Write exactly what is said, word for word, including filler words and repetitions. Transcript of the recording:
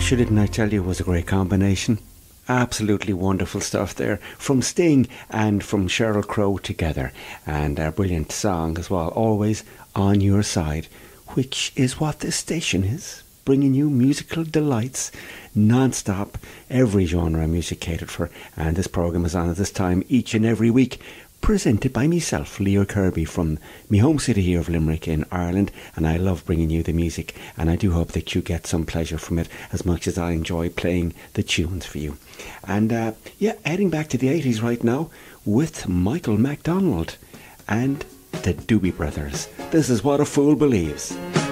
Sure, didn't I tell you it was a great combination? Absolutely wonderful stuff there from Sting and from Sheryl Crow together, and a brilliant song as well, Always on Your Side, which is what this station is, bringing you musical delights non-stop, every genre of music catered for, and this programme is on at this time each and every week, presented by myself, Leo Kirby, from my home city here of Limerick in Ireland, and I love bringing you the music, and I do hope that you get some pleasure from it as much as I enjoy playing the tunes for you. And uh, yeah, heading back to the eighties right now with Michael McDonald and the Doobie Brothers. This is What a Fool Believes.